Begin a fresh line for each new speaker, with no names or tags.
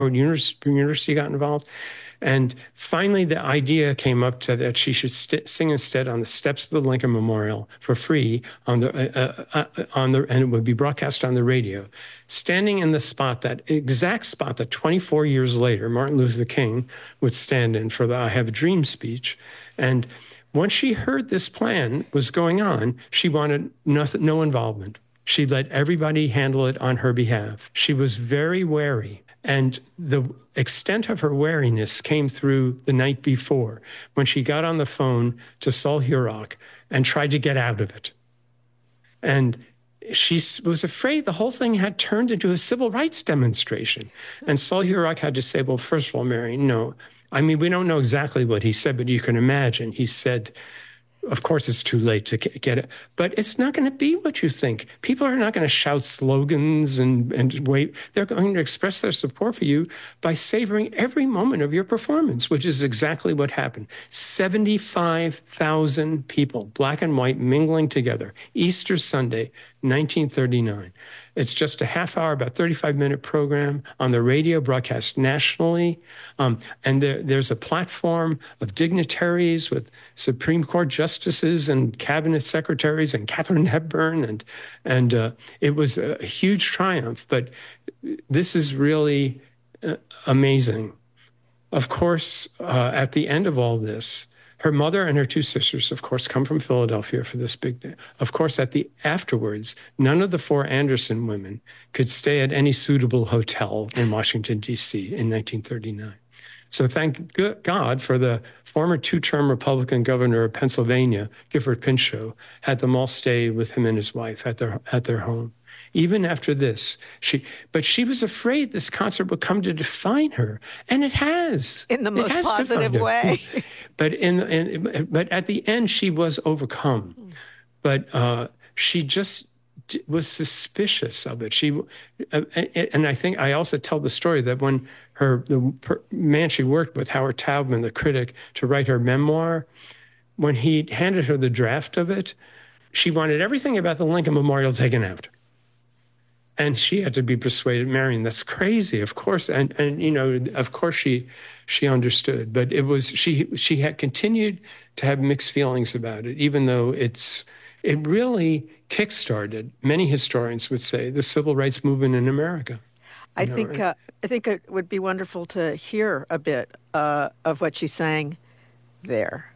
University got involved. And finally, the idea came up that she should sing instead on the steps of the Lincoln Memorial for free and it would be broadcast on the radio. Standing in the spot, that exact spot that 24 years later, Martin Luther King would stand in for the I Have a Dream speech. And once she heard this plan was going on, she wanted no involvement. She let everybody handle it on her behalf. She was very wary. And the extent of her wariness came through the night before when she got on the phone to Sol Hurok and tried to get out of it. And she was afraid the whole thing had turned into a civil rights demonstration. And Sol Hurok had to say, well, first of all, Mary, no. I mean, we don't know exactly what he said, but you can imagine. He said, of course, it's too late to get it, but it's not going to be what you think. People are not going to shout slogans and wait. They're going to express their support for you by savoring every moment of your performance, which is exactly what happened. 75,000 people, black and white, mingling together. Easter Sunday, 1939. It's just a half hour, about 35-minute program on the radio, broadcast nationally. And there's a platform of dignitaries with Supreme Court justices and cabinet secretaries and Katharine Hepburn. And it was a huge triumph. But this is really amazing. Of course, at the end of all this, her mother and her two sisters, of course, come from Philadelphia for this big day. Of course, afterwards, none of the four Anderson women could stay at any suitable hotel in Washington, D.C. in 1939. So thank God for the former two-term Republican governor of Pennsylvania, Gifford Pinchot, had them all stay with him and his wife at their home. Even after this, she was afraid this concert would come to define her, and it has.
In the most positive way.
But but at the end, she was overcome. But she just was suspicious of it. And I think I also tell the story that when the man she worked with, Howard Taubman, the critic, to write her memoir, when he handed her the draft of it, she wanted everything about the Lincoln Memorial taken out. And she had to be persuaded, Marion, that's crazy, of course. And of course she understood. But she had continued to have mixed feelings about it, even though it really kickstarted, many historians would say, the civil rights movement in America.
I think it would be wonderful to hear a bit of what she sang there.